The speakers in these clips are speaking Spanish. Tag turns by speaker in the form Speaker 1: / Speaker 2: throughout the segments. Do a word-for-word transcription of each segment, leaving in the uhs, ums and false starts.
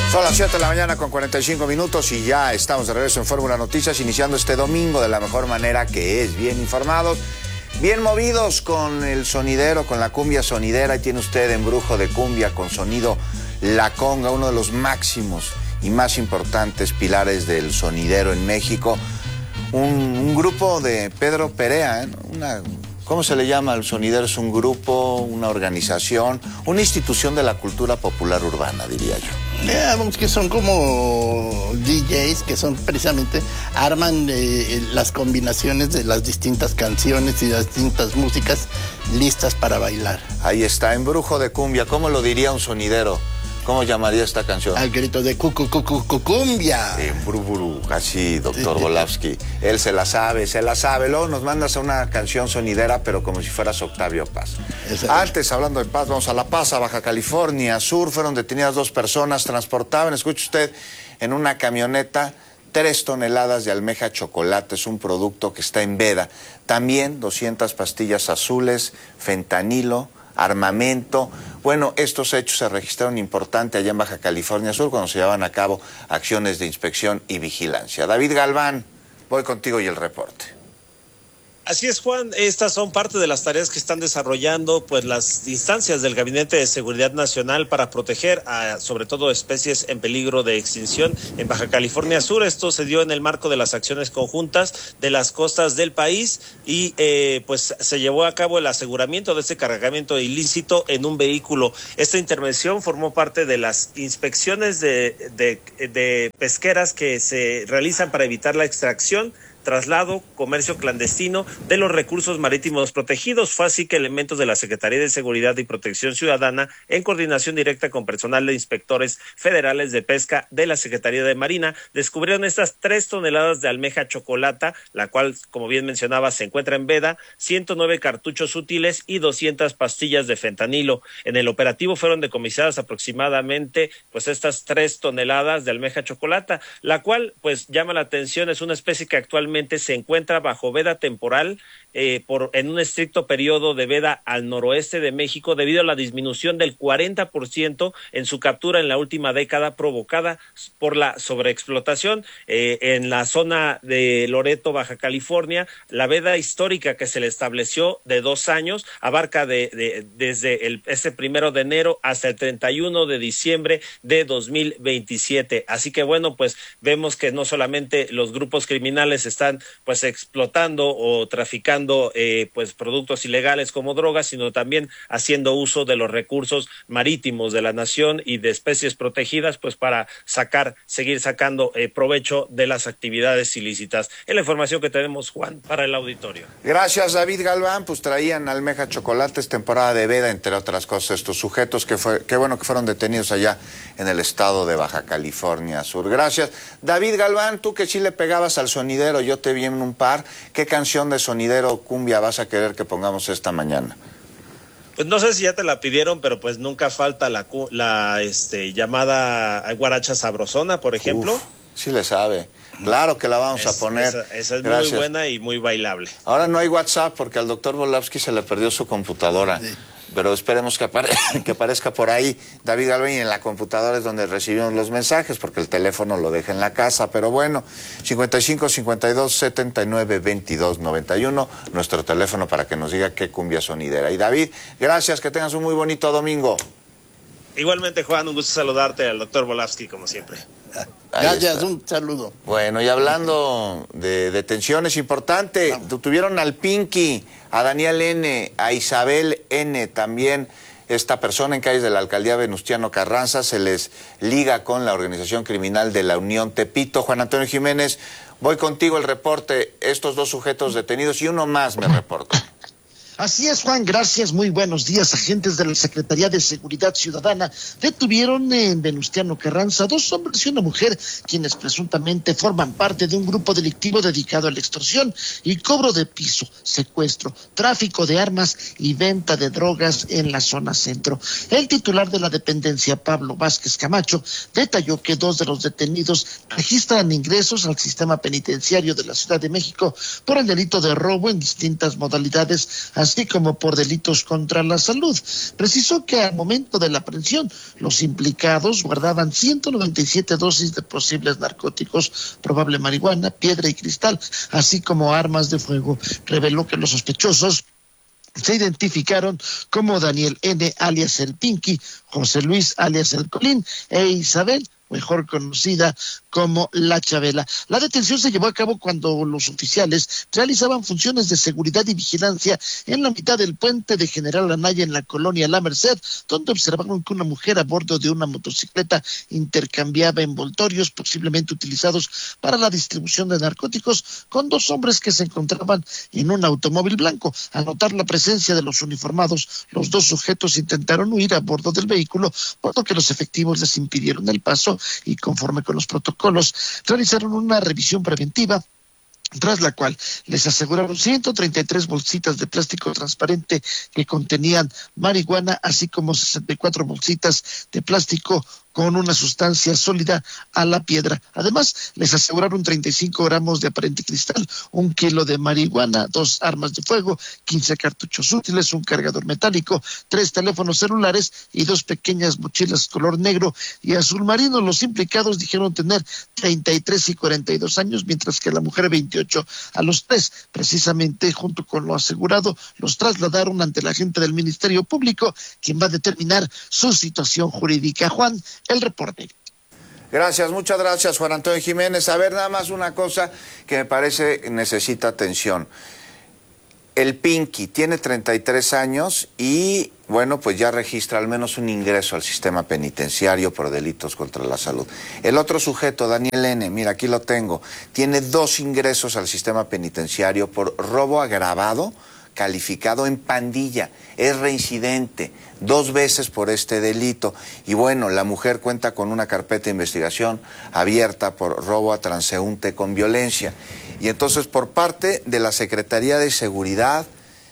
Speaker 1: Son las siete de la mañana con cuarenta y cinco minutos y ya estamos de regreso en Fórmula Noticias, iniciando este domingo de la mejor manera, que es bien informados, bien movidos con el sonidero, con la cumbia sonidera. Y tiene usted Embrujo de Cumbia con sonido La Conga, uno de los máximos y más importantes pilares del sonidero en México. Un, un grupo de Pedro Perea, ¿eh? una... ¿Cómo se le llama al sonidero? Es un grupo, una organización, una institución de la cultura popular urbana, diría yo.
Speaker 2: Digamos que son como D Js que son precisamente, arman eh, las combinaciones de las distintas canciones y las distintas músicas listas para bailar.
Speaker 1: Ahí está, Embrujo de Cumbia. ¿Cómo lo diría un sonidero? ¿Cómo llamaría esta canción?
Speaker 2: Al grito de cucu, cucu, cucumbia.
Speaker 1: Embrujuru, así, doctor Volavsky. Él se la sabe, se la sabe. Luego nos mandas a una canción sonidera, pero como si fueras Octavio Paz. Antes, hablando de Paz, vamos a La Paz, a Baja California Sur. Fueron detenidas dos personas, transportaban, escuche usted, en una camioneta, tres toneladas de almeja chocolate. Es un producto que está en veda. También doscientas pastillas azules, fentanilo, armamento. Bueno, estos hechos se registraron importante allá en Baja California Sur cuando se llevaban a cabo acciones de inspección y vigilancia. David Galván, voy contigo y el reporte.
Speaker 3: Así es, Juan, estas son parte de las tareas que están desarrollando pues las instancias del Gabinete de Seguridad Nacional para proteger a sobre todo especies en peligro de extinción en Baja California Sur. Esto se dio en el marco de las acciones conjuntas de las costas del país y eh, pues se llevó a cabo el aseguramiento de este cargamento ilícito en un vehículo. Esta intervención formó parte de las inspecciones de, de, de pesqueras que se realizan para evitar la extracción, traslado, comercio clandestino de los recursos marítimos protegidos. Fue así que elementos de la Secretaría de Seguridad y Protección Ciudadana, en coordinación directa con personal de inspectores federales de pesca de la Secretaría de Marina, descubrieron estas tres toneladas de almeja chocolata, la cual, como bien mencionaba, se encuentra en veda, ciento nueve cartuchos útiles y doscientas pastillas de fentanilo. En el operativo fueron decomisadas aproximadamente pues estas tres toneladas de almeja chocolata, la cual pues llama la atención. Es una especie que actualmente se encuentra bajo veda temporal eh, por en un estricto periodo de veda al noroeste de México debido a la disminución del cuarenta por ciento en su captura en la última década provocada por la sobreexplotación. Eh, en la zona de Loreto, Baja California, la veda histórica que se le estableció de dos años abarca de, de, desde el, ese primero de enero hasta el treinta y uno de diciembre de dos mil veintisiete. Así que bueno, pues vemos que no solamente los grupos criminales están pues explotando o traficando eh, pues productos ilegales como drogas, sino también haciendo uso de los recursos marítimos de la nación y de especies protegidas pues para sacar, seguir sacando eh, provecho de las actividades ilícitas. Es la información que tenemos, Juan, para el auditorio.
Speaker 1: Gracias, David Galván. Pues traían almeja chocolates, temporada de veda, entre otras cosas, estos sujetos que fue, qué bueno que fueron detenidos allá en el estado de Baja California Sur. Gracias. David Galván, tú que sí le pegabas al sonidero, yo te vi en un par. ¿Qué canción de sonidero cumbia vas a querer que pongamos esta mañana?
Speaker 3: Pues no sé si ya te la pidieron, pero pues nunca falta la, la este, llamada guaracha sabrosona, por ejemplo.
Speaker 1: Uf, sí le sabe. Claro que la vamos
Speaker 3: es,
Speaker 1: a poner.
Speaker 3: Esa, esa es
Speaker 1: Gracias.
Speaker 3: Muy buena y muy bailable.
Speaker 1: Ahora no hay WhatsApp porque al doctor Volavsky se le perdió su computadora. Sí. Pero esperemos que, apare que aparezca por ahí David Galván, y en la computadora es donde recibimos los mensajes, porque el teléfono lo deja en la casa. Pero bueno, cincuenta y cinco, cincuenta y dos, setenta y nueve, veintidós, noventa y uno, nuestro teléfono para que nos diga qué cumbia sonidera. Y David, gracias, que tengas un muy bonito domingo.
Speaker 3: Igualmente, Juan, un gusto saludarte al doctor Volavsky, como siempre.
Speaker 2: Gracias, un saludo.
Speaker 1: Bueno, y hablando de detenciones, importante, Vamos. Tuvieron al Pinky, a Daniel N., a Isabel N., también esta persona en calles de la alcaldía Venustiano Carranza, se les liga con la organización criminal de la Unión Tepito. Juan Antonio Jiménez, voy contigo el reporte, estos dos sujetos detenidos y uno más me reporta.
Speaker 4: Así es, Juan, gracias, muy buenos días. Agentes de la Secretaría de Seguridad Ciudadana detuvieron en Venustiano Carranza dos hombres y una mujer, quienes presuntamente forman parte de un grupo delictivo dedicado a la extorsión y cobro de piso, secuestro, tráfico de armas y venta de drogas en la zona centro. El titular de la dependencia, Pablo Vázquez Camacho, detalló que dos de los detenidos registran ingresos al sistema penitenciario de la Ciudad de México por el delito de robo en distintas modalidades, así así como por delitos contra la salud. Precisó que al momento de la aprehensión, los implicados guardaban ciento noventa y siete dosis de posibles narcóticos, probable marihuana, piedra y cristal, así como armas de fuego. Reveló que los sospechosos se identificaron como Daniel N., alias el Pinky, José Luis, alias el Colín, e Isabel, mejor conocida como La Chabela. La detención se llevó a cabo cuando los oficiales realizaban funciones de seguridad y vigilancia en la mitad del puente de General Anaya en la colonia La Merced, donde observaron que una mujer a bordo de una motocicleta intercambiaba envoltorios posiblemente utilizados para la distribución de narcóticos con dos hombres que se encontraban en un automóvil blanco. Al notar la presencia de los uniformados, los dos sujetos intentaron huir a bordo del vehículo, por lo que los efectivos les impidieron el paso y conforme con los protocolos realizaron una revisión preventiva, tras la cual les aseguraron ciento treinta y tres bolsitas de plástico transparente que contenían marihuana, así como sesenta y cuatro bolsitas de plástico con una sustancia sólida a la piedra. Además, les aseguraron treinta y cinco gramos de aparente cristal, un kilo de marihuana, dos armas de fuego, quince cartuchos útiles, un cargador metálico, tres teléfonos celulares y dos pequeñas mochilas color negro y azul marino. Los implicados dijeron tener treinta y tres y cuarenta y dos años, mientras que la mujer veintiocho. A los tres, precisamente junto con lo asegurado, los trasladaron ante la agente del Ministerio Público, quien va a determinar su situación jurídica. Juan, el reporte.
Speaker 1: Gracias, muchas gracias, Juan Antonio Jiménez. A ver, nada más una cosa que me parece necesita atención. El Pinky tiene treinta y tres años y, bueno, pues ya registra al menos un ingreso al sistema penitenciario por delitos contra la salud. El otro sujeto, Daniel N., mira, aquí lo tengo, tiene dos ingresos al sistema penitenciario por robo agravado, calificado en pandilla, es reincidente, dos veces por este delito. Y bueno, la mujer cuenta con una carpeta de investigación abierta por robo a transeúnte con violencia. Y entonces, por parte de la Secretaría de Seguridad,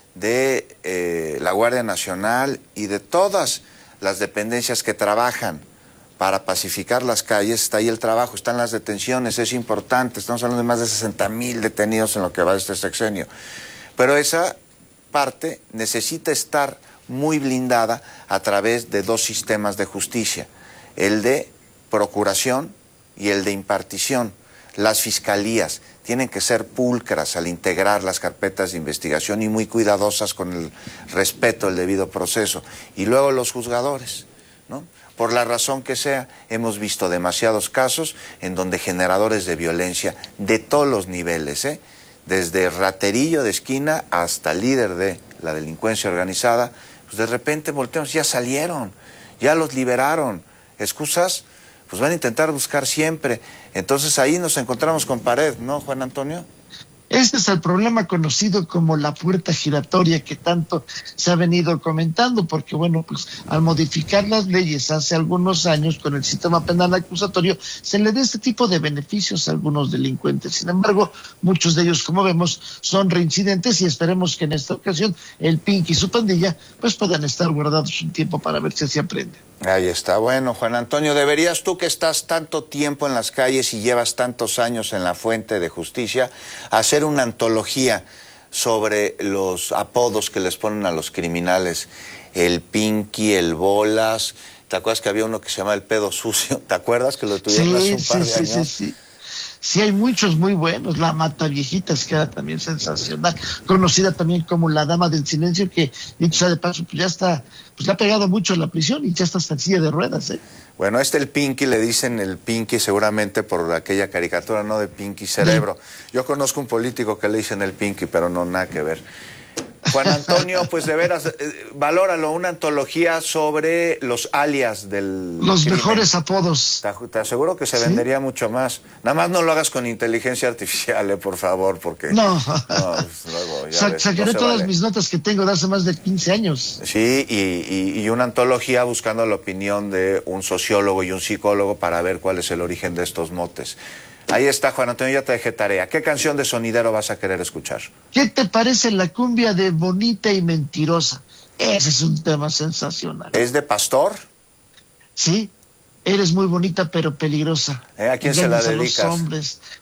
Speaker 1: de eh, la Guardia Nacional y de todas las dependencias que trabajan para pacificar las calles, está ahí el trabajo, están las detenciones, es importante, estamos hablando de más de sesenta mil detenidos en lo que va de este sexenio. Pero esa parte necesita estar muy blindada a través de dos sistemas de justicia, el de procuración y el de impartición. Las fiscalías tienen que ser pulcras al integrar las carpetas de investigación y muy cuidadosas con el respeto al debido proceso. Y luego los juzgadores, ¿no? Por la razón que sea, hemos visto demasiados casos en donde generadores de violencia de todos los niveles, ¿eh? desde raterillo de esquina hasta líder de la delincuencia organizada, pues de repente volteamos, ya salieron, ya los liberaron. Excusas, pues van a intentar buscar siempre. Entonces ahí nos encontramos con pared, ¿no, Juan Antonio?
Speaker 4: Este es el problema conocido como la puerta giratoria que tanto se ha venido comentando, porque bueno, pues al modificar las leyes hace algunos años con el sistema penal acusatorio, se le da este tipo de beneficios a algunos delincuentes. Sin embargo, muchos de ellos, como vemos, son reincidentes y esperemos que en esta ocasión el Pinky y su pandilla pues puedan estar guardados un tiempo para ver si así aprende.
Speaker 1: Ahí está. Bueno, Juan Antonio, deberías tú que estás tanto tiempo en las calles y llevas tantos años en la fuente de justicia, hacer una antología sobre los apodos que les ponen a los criminales. El Pinky, el Bolas. ¿Te acuerdas que había uno que se llama el Pedo Sucio? ¿Te acuerdas que lo tuvieron hace un par de
Speaker 4: sí,
Speaker 1: años?
Speaker 4: Sí, sí, sí. Sí, hay muchos muy buenos. La Mataviejitas, que era también sensacional, conocida también como la Dama del Silencio, que dicho sea de paso, pues ya está, pues le ha pegado mucho en la prisión y ya está hasta en silla de ruedas, ¿eh?
Speaker 1: Bueno, este el Pinky, le dicen el Pinky seguramente por aquella caricatura, ¿no? De Pinky Cerebro. Sí. Yo conozco un político que le dicen el Pinky, pero no, nada que ver. Juan Antonio, pues de veras, eh, valóralo, una antología sobre los alias del
Speaker 4: Los
Speaker 1: crimen. Mejores
Speaker 4: apodos.
Speaker 1: Te, te aseguro que se
Speaker 4: ¿Sí?
Speaker 1: vendería mucho más. Nada más no lo hagas con inteligencia artificial, eh, por favor, porque...
Speaker 4: No.
Speaker 1: no pues, luego, ya
Speaker 4: Sa
Speaker 1: ves,
Speaker 4: sacaré
Speaker 1: no
Speaker 4: todas
Speaker 1: vale.
Speaker 4: mis notas que tengo de hace más de quince años.
Speaker 1: Sí, y, y, y una antología buscando la opinión de un sociólogo y un psicólogo para ver cuál es el origen de estos motes. Ahí está, Juan Antonio, ya te dejé tarea. ¿Qué canción de sonidero vas a querer escuchar?
Speaker 4: ¿Qué te parece la cumbia de Bonita y Mentirosa? Ese es un tema sensacional.
Speaker 1: ¿Es de Pastor?
Speaker 4: Sí, eres muy bonita pero peligrosa.
Speaker 1: ¿Eh? ¿A quién se la dedicas?
Speaker 4: A los hombres.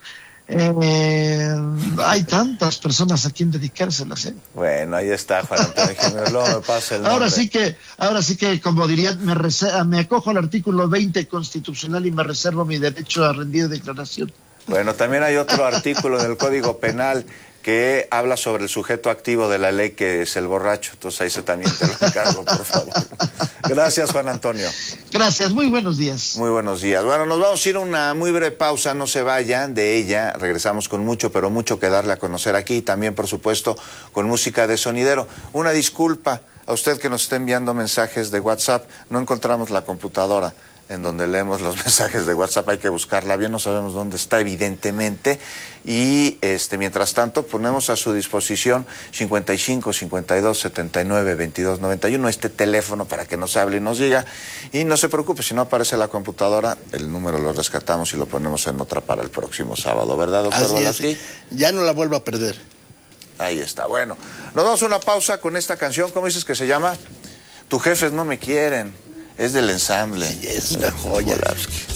Speaker 4: Eh, hay tantas personas a quien dedicárselas, ¿eh?
Speaker 1: Bueno, ahí está Juan Antonio Jiménez. Luego me pasa el nombre.
Speaker 4: Ahora sí que, ahora sí que, como diría, me, me acojo al artículo veinte constitucional y me reservo mi derecho a rendir declaración.
Speaker 1: Bueno, también hay otro artículo del Código Penal que habla sobre el sujeto activo de la ley, que es el borracho. Entonces ahí se también te lo encargo, por favor. Gracias, Juan Antonio.
Speaker 4: Gracias, muy buenos días.
Speaker 1: Muy buenos días. Bueno, nos vamos a ir a una muy breve pausa, no se vayan de ella. Regresamos con mucho, pero mucho que darle a conocer aquí. También, por supuesto, con música de sonidero. Una disculpa a usted que nos está enviando mensajes de WhatsApp. No encontramos la computadora en donde leemos los mensajes de WhatsApp, hay que buscarla bien, no sabemos dónde está evidentemente, y este mientras tanto ponemos a su disposición cincuenta y cinco, cincuenta y dos, setenta y nueve, veintidós, noventa y uno, este teléfono para que nos hable y nos diga, y no se preocupe, si no aparece la computadora, el número lo rescatamos y lo ponemos en otra para el próximo sábado, ¿verdad, doctor Volaski?
Speaker 2: Ya no la vuelvo a perder.
Speaker 1: Ahí está, bueno, nos damos una pausa con esta canción, ¿cómo dices que se llama? Tus jefes no me quieren. Es del ensamble.
Speaker 2: Sí, es una joya.
Speaker 1: Volaski.